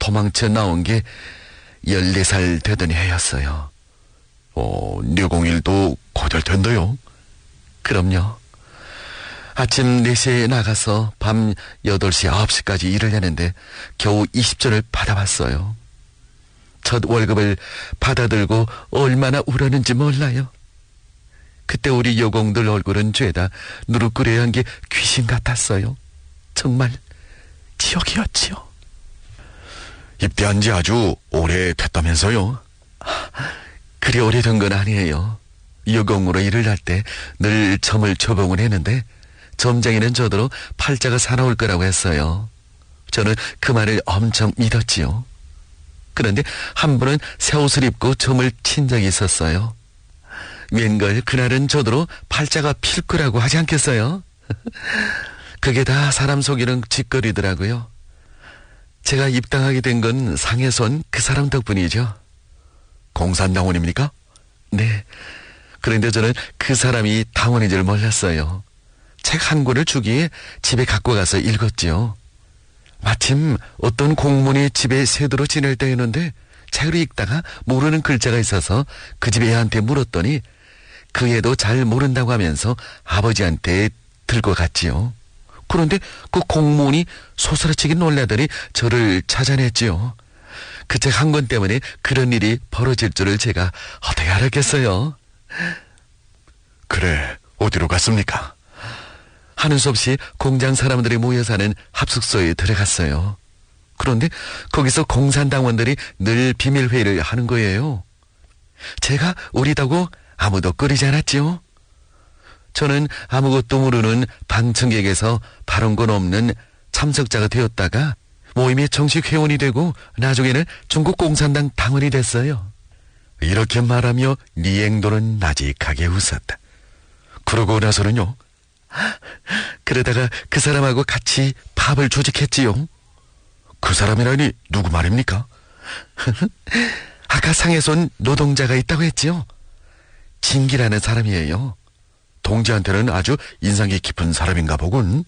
도망쳐 나온 게 14살 되던 해였어요. 뇌공일도 고될 텐데요. 그럼요. 아침 4시에 나가서 밤 8시, 9시까지 일을 했는데 겨우 20전을 받아봤어요. 첫 월급을 받아들고 얼마나 울었는지 몰라요. 그때 우리 여공들 얼굴은 죄다 누룩거려한 게 귀신 같았어요. 정말 지옥이었지요. 입대한 지 아주 오래됐다면서요? 그리 오래된 건 아니에요. 여공으로 일을 할 때 늘 점을 처봉을 했는데 점장이는 저더러 팔자가 사나울 거라고 했어요. 저는 그 말을 엄청 믿었지요. 그런데 한 번은 새 옷을 입고 점을 친 적이 있었어요. 웬걸 그날은 저더러 팔자가 필 거라고 하지 않겠어요? 그게 다 사람 속이는 짓거리더라고요. 제가 입당하게 된 건 상에서 온 그 사람 덕분이죠. 공산당원입니까? 네. 그런데 저는 그 사람이 당원인 줄 몰랐어요. 책 한 권을 주기에 집에 갖고 가서 읽었지요. 마침 어떤 공문이 집에 새도록 지낼 때였는데 책을 읽다가 모르는 글자가 있어서 그 집 애한테 물었더니 그 애도 잘 모른다고 하면서 아버지한테 들고 갔지요. 그런데 그 공문이 소스라치게 놀라더니 저를 찾아냈지요. 그 책 한 권 때문에 그런 일이 벌어질 줄을 제가 어떻게 알았겠어요. 그래, 어디로 갔습니까? 하는 수 없이 공장 사람들이 모여 사는 합숙소에 들어갔어요. 그런데 거기서 공산당원들이 늘 비밀회의를 하는 거예요. 제가 우리다고 아무도 끓이지 않았지요. 저는 아무것도 모르는 방청객에서 발언권 없는 참석자가 되었다가 모임의 정식 회원이 되고 나중에는 중국 공산당 당원이 됐어요. 이렇게 말하며 리앵도는 나직하게 웃었다. 그러고 나서는요. 그러다가 그 사람하고 같이 밥을 조직했지요. 그 사람이라니 누구 말입니까? 아까 상에서 온 노동자가 있다고 했지요. 진기라는 사람이에요. 동지한테는 아주 인상이 깊은 사람인가 보군.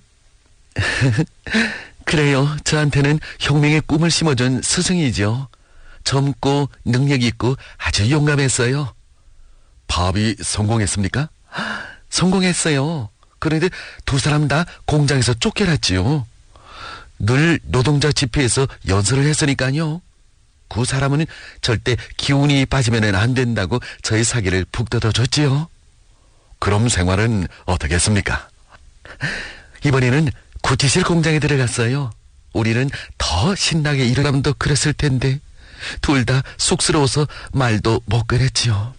그래요. 저한테는 혁명의 꿈을 심어준 스승이죠. 젊고 능력 있고 아주 용감했어요. 밥이 성공했습니까? 성공했어요. 그런데 두 사람 다 공장에서 쫓겨났지요. 늘 노동자 집회에서 연설을 했으니까요. 그 사람은 절대 기운이 빠지면 안 된다고 저희 사기를 푹 뜯어줬지요. 그럼 생활은 어떻게 했습니까? 이번에는 구티실 공장에 들어갔어요. 우리는 더 신나게 일을 하면 더 그랬을 텐데 둘 다 쑥스러워서 말도 못 꺼냈지요.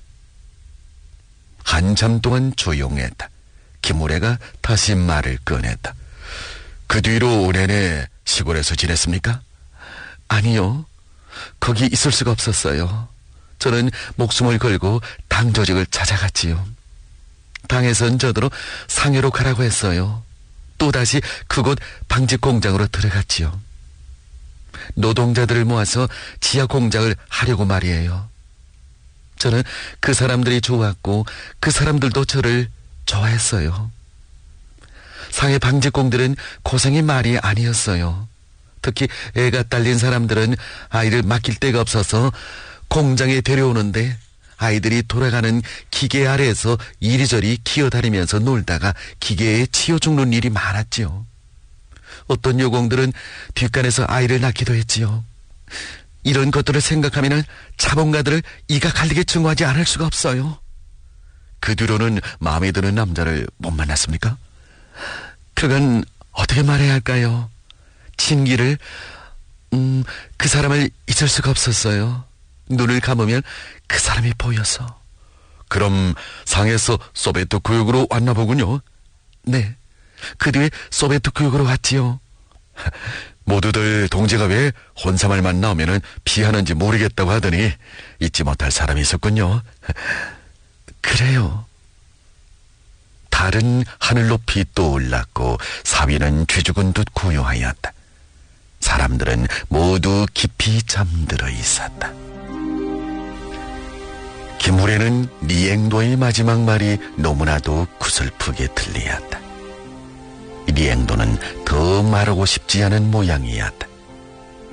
한참 동안 조용했다. 김우래가 다시 말을 꺼냈다. 그 뒤로 내내 시골에서 지냈습니까? 아니요. 거기 있을 수가 없었어요. 저는 목숨을 걸고 당 조직을 찾아갔지요. 당에선 저더러 상해로 가라고 했어요. 또다시 그곳 방직 공장으로 들어갔지요. 노동자들을 모아서 지하 공장을 하려고 말이에요. 저는 그 사람들이 좋았고 그 사람들도 저를 좋아했어요. 상해 방직공들은 고생이 말이 아니었어요. 특히 애가 딸린 사람들은 아이를 맡길 데가 없어서 공장에 데려오는데 아이들이 돌아가는 기계 아래에서 이리저리 기어다니면서 놀다가 기계에 치여 죽는 일이 많았지요. 어떤 여공들은 뒷간에서 아이를 낳기도 했지요. 이런 것들을 생각하면 자본가들을 이가 갈리게 증오하지 않을 수가 없어요. 그 뒤로는 마음에 드는 남자를 못 만났습니까? 그건 어떻게 말해야 할까요? 진기를 그 사람을 잊을 수가 없었어요. 눈을 감으면 그 사람이 보여서. 그럼 상에서 소베트 구역으로 왔나 보군요. 네, 그 뒤에 소베트 구역으로 왔지요. 모두들 동지가 왜 혼사말만 나오면 피하는지 모르겠다고 하더니 잊지 못할 사람이 있었군요. 그래요. 달은 하늘 높이 떠올랐고 사위는 쥐죽은 듯 고요하였다. 사람들은 모두 깊이 잠들어 있었다. 김우래는 리앵도의 마지막 말이 너무나도 구슬프게 들리었다. 리앵도는 더 말하고 싶지 않은 모양이었다.